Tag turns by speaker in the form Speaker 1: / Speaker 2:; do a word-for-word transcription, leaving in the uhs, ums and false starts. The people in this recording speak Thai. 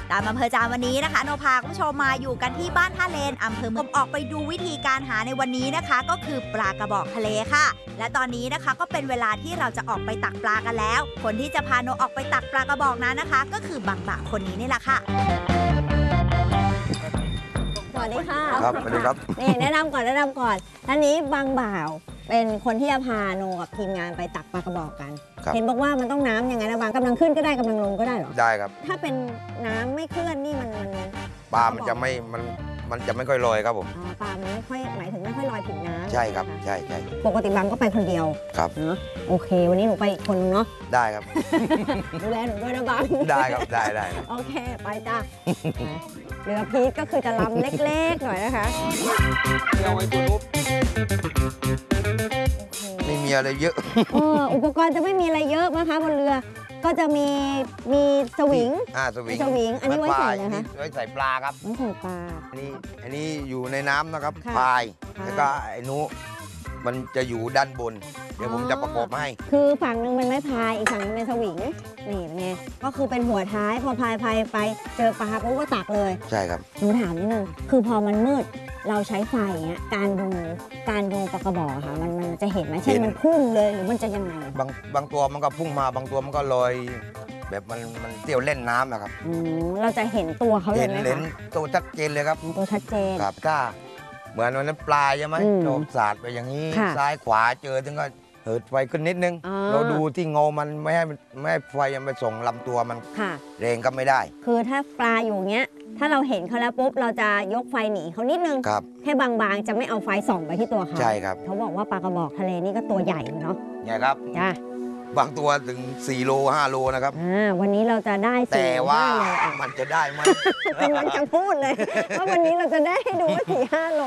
Speaker 1: ตามอำเภอจามวันนี้นะคะโนพาคุณผู้ชมมาอยู่กันที่บ้านท่าเลนอำเภอเมืองออกไปดูวิธีการหาในวันนี้นะคะ ก็คือปลากระบอกทะเลค่ะและตอนนี้นะคะก็เป็นเวลาที่เราจะออกไปตักปลากันแล้วคนที่จะพาโนออกไปตักปลากระบอกนั้นนะคะ ก็คือบางบ่าวคนนี้นี่แหละค่ะ
Speaker 2: สวัสดีค่ะ
Speaker 3: ครับสวัสดีครับ
Speaker 2: นี่แนะนำก่อนแนะนำก่อนท่านนี้บางบ่าวเป็นคนที่จะพาโนกับทีมงานไปตักปลากระบอกกันเห็นบอกว่ามันต้องน้ำยังไงนะบางกำลังขึ้นก็ได้กำลังลงก็ได้เหรอ
Speaker 3: ได้ครับ
Speaker 2: ถ้าเป็นน้ำไม่เคลื่อนนี่มันมัน
Speaker 3: ปลามันจะไม่มันมันจะไม่ค่อยลอยครับผม
Speaker 2: อ๋อปลามันไม่ค่อยหมายถึงไม่ค่อยลอยผิวน้ำ
Speaker 3: ใช่ครับใช่ใช่
Speaker 2: ปกติบางก็ไปคนเดียว
Speaker 3: ครับ
Speaker 2: เนาะโอเควันนี้หนูไปอีกคนนึงเนาะ
Speaker 3: ได้ครับ
Speaker 2: ดูแลหนูด้วยนะบาง
Speaker 3: ได้ครับได้ได้
Speaker 2: โอเคไปจ้าเรือพีทก็คือจะลำเล็กๆหน่อยนะคะ
Speaker 3: เอาไว้ตัวนุ๊บไม่มีอะไรเยอะ
Speaker 2: เอออุปกรณ์จะไม่มีอะไรเยอะนะคะบนเรือก็จะมีมีสวิง
Speaker 3: อ่าสวิง
Speaker 2: สวิงอันนี้ไว้ใส่นะคะ
Speaker 3: ไว้ใส่ปลาครับ
Speaker 2: ไว้ใส่ปลา
Speaker 3: อันนี้อันนี้อยู่ในน้ำนะครับพาย
Speaker 2: ค่ะ
Speaker 3: แล้วก็ไอ้นุมันจะอยู่ด้านบนเดี๋ยวผมจะประกอบให้
Speaker 2: คือฝั่งหนึ่งเป็นไม้พายอีกฝั่งหนึงเป็นสวิงนี่เป็นไงก็คือเป็นหัวท้ายพอพายพายไปเจอปลาปุ๊บก็ตักเลย
Speaker 3: ใช่ครับ
Speaker 2: หนูถามนิดนึงคือพอมันมืดเราใช้ไฟเงี้ยการดูการดูปลากระบอกค่ะมันมันจะเห็นไหมเช่นมันพุ่งเลยหรือมันจะยังไง
Speaker 3: บางบางตัวมันก็พุ่งมาบางตัวมันก็ลอยแบบมันมันเที่ยวเล่นน้ำนะครับ
Speaker 2: อืมเราจะเห็นตัวเขาเลยไหมคะ
Speaker 3: เห็นตัวชัดเจนเลยครับ
Speaker 2: ตัวชัดเจน
Speaker 3: ครับถ้าเหมือนวันนั้นปลาใช่ไหมโดนสาดไปอย่างนี้ซ้ายขวาเจอถึงก็เหิดไฟขึ้นนิดนึงเราดูที่เงามันไม่ให้ไม่ให้ไฟยังไปส่งลำตัวมันแรงก็ไม่ได้
Speaker 2: คือถ้าปลาอยู่เงี้ยถ้าเราเห็นเขาแล้วปุ๊บเราจะยกไฟหนีเขานิดนึงแค่บางๆจะไม่เอาไฟส่องไปที่ตัวเขา
Speaker 3: ใช่ครับ
Speaker 2: เขาบอกว่าปลากระบอกทะเลนี่ก็ตัวใหญ่เนาะ
Speaker 3: ใหญ่ครับ
Speaker 2: จ้า
Speaker 3: บางตัวถึงสี่โลห้าโลนะครับ
Speaker 2: อ่าวันนี้เราจะได้
Speaker 3: แต่ว่ามันจะได้ไหม
Speaker 2: กำลังจะพูดเลยว่าวันนี้เราจะได้ให้ดูว่าสี่ห้าโล